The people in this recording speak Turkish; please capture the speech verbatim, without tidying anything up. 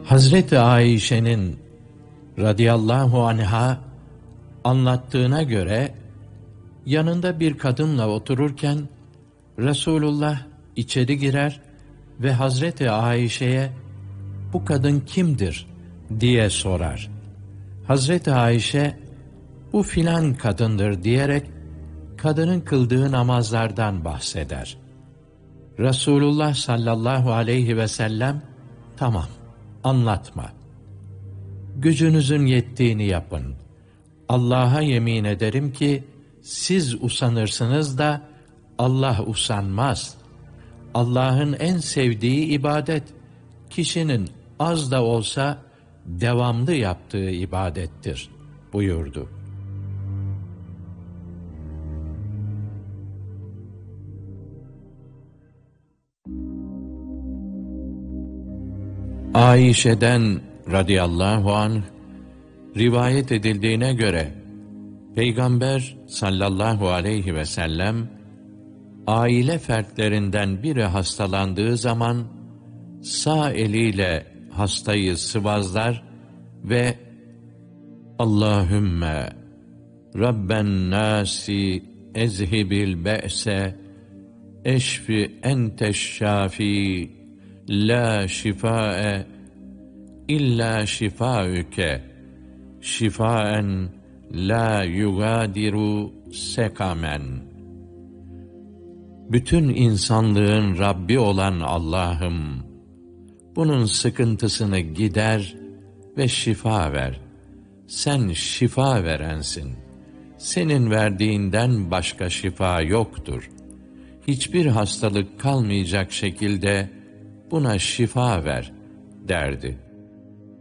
Hazreti Ayşe'nin radıyallahu anha anlattığına göre, yanında bir kadınla otururken Resulullah içeri girer ve Hazreti Ayşe'ye "Bu kadın kimdir?" diye sorar. Hazreti Ayşe, "Bu filan kadındır" diyerek kadının kıldığı namazlardan bahseder. Resulullah sallallahu aleyhi ve sellem, "Tamam, anlatma. Gücünüzün yettiğini yapın. Allah'a yemin ederim ki siz usanırsınız da Allah usanmaz. Allah'ın en sevdiği ibadet, kişinin az da olsa devamlı yaptığı ibadettir" buyurdu. Ayşe'den radıyallahu anh rivayet edildiğine göre Peygamber sallallahu aleyhi ve sellem aile fertlerinden biri hastalandığı zaman sağ eliyle hastayı sıvazlar ve "Allahümme Rabben nâsi ezhibil be'se eşfi enteş şâfi la şifâe illa şifâüke şifâen la yugadiru sekamen." Bütün insanlığın Rabbi olan Allah'ım, bunun sıkıntısını gider ve şifa ver. Sen şifa verensin. Senin verdiğinden başka şifa yoktur. Hiçbir hastalık kalmayacak şekilde buna şifa ver derdi.